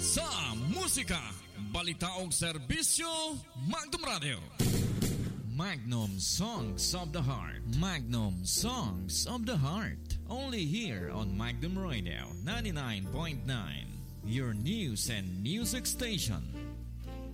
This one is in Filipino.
Sa musika, balita og serbisyo, Magnum Radio. Magnum Songs of the Heart. Magnum Songs of the Heart. Only here on Magnum Radio 99.9. Your news and music station.